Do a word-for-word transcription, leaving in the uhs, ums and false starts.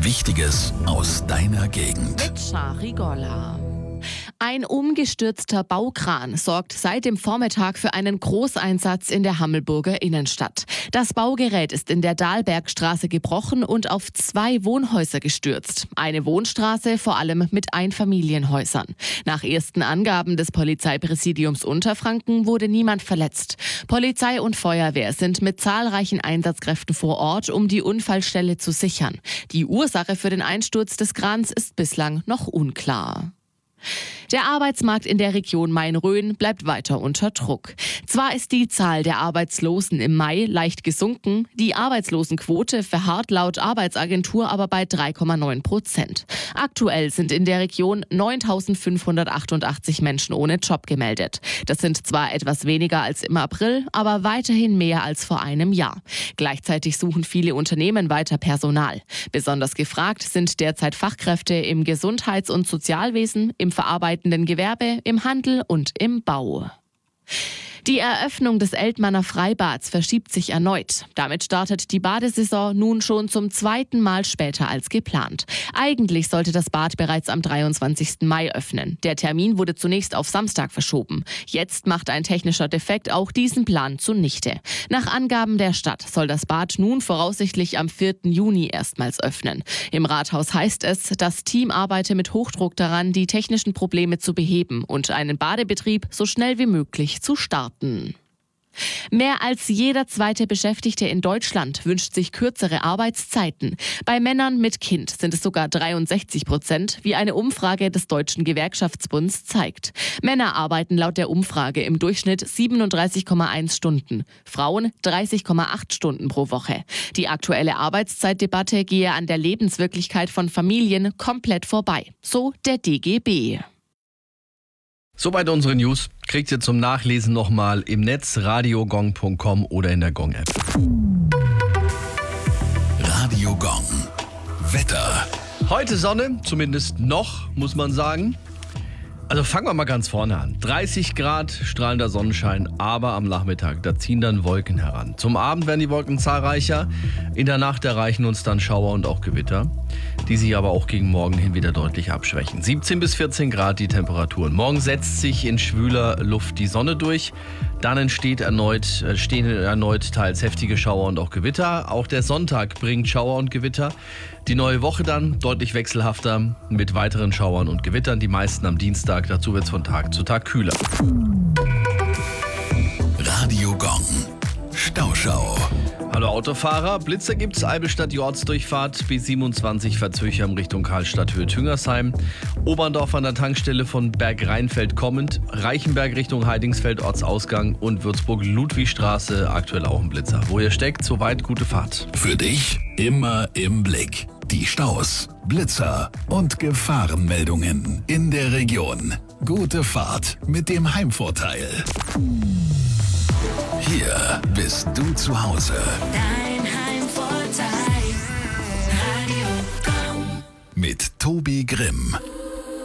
Wichtiges aus deiner Gegend. Mit Shari Golla. Ein umgestürzter Baukran sorgt seit dem Vormittag für einen Großeinsatz in der Hammelburger Innenstadt. Das Baugerät ist in der Dahlbergstraße gebrochen und auf zwei Wohnhäuser gestürzt. Eine Wohnstraße, vor allem mit Einfamilienhäusern. Nach ersten Angaben des Polizeipräsidiums Unterfranken wurde niemand verletzt. Polizei und Feuerwehr sind mit zahlreichen Einsatzkräften vor Ort, um die Unfallstelle zu sichern. Die Ursache für den Einsturz des Krans ist bislang noch unklar. Der Arbeitsmarkt in der Region Main-Rhön bleibt weiter unter Druck. Zwar ist die Zahl der Arbeitslosen im Mai leicht gesunken, die Arbeitslosenquote verharrt laut Arbeitsagentur aber bei drei Komma neun Prozent. Aktuell sind in der Region neuntausendfünfhundertachtundachtzig Menschen ohne Job gemeldet. Das sind zwar etwas weniger als im April, aber weiterhin mehr als vor einem Jahr. Gleichzeitig suchen viele Unternehmen weiter Personal. Besonders gefragt sind derzeit Fachkräfte im Gesundheits- und Sozialwesen, im verarbeitenden Gewerbe, im Handel und im Bau. Die Eröffnung des Eltmanner Freibads verschiebt sich erneut. Damit startet die Badesaison nun schon zum zweiten Mal später als geplant. Eigentlich sollte das Bad bereits am dreiundzwanzigsten Mai öffnen. Der Termin wurde zunächst auf Samstag verschoben. Jetzt macht ein technischer Defekt auch diesen Plan zunichte. Nach Angaben der Stadt soll das Bad nun voraussichtlich am vierten Juni erstmals öffnen. Im Rathaus heißt es, das Team arbeite mit Hochdruck daran, die technischen Probleme zu beheben und einen Badebetrieb so schnell wie möglich zu starten. Mehr als jeder zweite Beschäftigte in Deutschland wünscht sich kürzere Arbeitszeiten. Bei Männern mit Kind sind es sogar dreiundsechzig Prozent, wie eine Umfrage des Deutschen Gewerkschaftsbunds zeigt. Männer arbeiten laut der Umfrage im Durchschnitt siebenunddreißig Komma eins Stunden, Frauen dreißig Komma acht Stunden pro Woche. Die aktuelle Arbeitszeitdebatte gehe an der Lebenswirklichkeit von Familien komplett vorbei, so der D G B. Soweit unsere News. Kriegt ihr zum Nachlesen nochmal im Netz radiogong punkt com oder in der Gong-App. Radio Gong. Wetter. Heute Sonne, zumindest noch, muss man sagen. Also fangen wir mal ganz vorne an. dreißig Grad, strahlender Sonnenschein, aber am Nachmittag, da ziehen dann Wolken heran. Zum Abend werden die Wolken zahlreicher. In der Nacht erreichen uns dann Schauer und auch Gewitter, die sich aber auch gegen morgen hin wieder deutlich abschwächen. siebzehn bis vierzehn Grad die Temperaturen. Morgen setzt sich in schwüler Luft die Sonne durch. Dann entsteht erneut, stehen erneut teils heftige Schauer und auch Gewitter. Auch der Sonntag bringt Schauer und Gewitter. Die neue Woche dann deutlich wechselhafter mit weiteren Schauern und Gewittern. Die meisten am Dienstag. Dazu wird es von Tag zu Tag kühler. Radio Gong. Stauschau. Hallo Autofahrer, Blitzer gibt's, Eibenstadt, die Ortsdurchfahrt, B siebenundzwanzig Verzöchern Richtung Karlstadt, Höhe Tüngersheim, Oberndorf an der Tankstelle von Bergrheinfeld kommend, Reichenberg Richtung Heidingsfeld, Ortsausgang und Würzburg-Ludwigstraße, aktuell auch ein Blitzer. Wo ihr steckt, soweit gute Fahrt. Für dich immer im Blick. Die Staus, Blitzer und Gefahrenmeldungen in der Region. Gute Fahrt mit dem Heimvorteil. Hier bist du zu Hause. Dein Heimvorteil. Radio Gong. Mit Tobi Grimm.